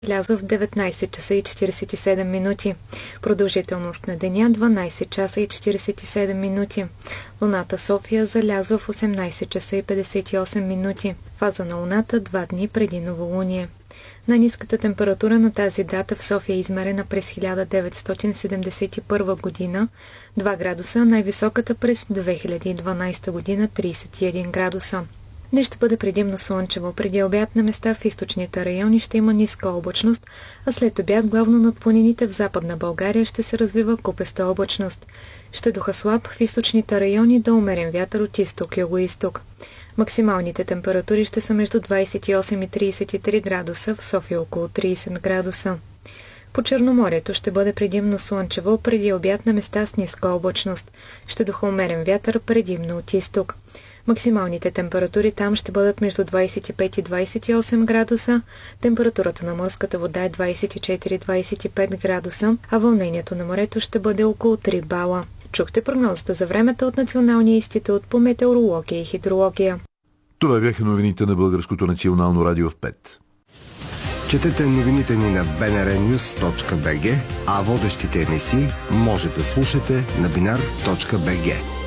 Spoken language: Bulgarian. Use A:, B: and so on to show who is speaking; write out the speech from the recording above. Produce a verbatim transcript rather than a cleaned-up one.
A: Лязва в деветнайсет часа и четирийсет и седем минути. Продължителност на деня дванайсет часа и четирийсет и седем минути. Луната София залязва в осемнайсет часа и петдесет и осем минути. Фаза на Луната два дни преди новолуние. Най-ниската температура на тази дата в София е измерена през хиляда деветстотин седемдесет и първа година, два градуса, най-високата през две хиляди и дванайсета година, трийсет и един градуса. Днес ще бъде предимно слънчево. Преди обяд на места в източните райони ще има ниска облачност, а след обяд главно над планините в Западна България ще се развива купеста облачност. Ще духа слаб в източните райони до умерен вятър от изток и югоизток. Максималните температури ще са между двайсет и осем и трийсет и три градуса, в София около трийсет градуса. По Черноморието ще бъде предимно слънчево, преди обяд на места с ниска облачност. Ще духа умерен вятър предимно от изток. Максималните температури там ще бъдат между двайсет и пет и двайсет и осем градуса, температурата на морската вода е двайсет и четири до двайсет и пет градуса, а вълнението на морето ще бъде около три бала. Чухте прогнозата за времето от Националния институт по метеорология и хидрология.
B: Това бяха новините на Българското национално радио в пет.
C: Четете новините ни на би ен ар нюз точка би джи, а водещите емисии може да слушате на бинар точка би джи.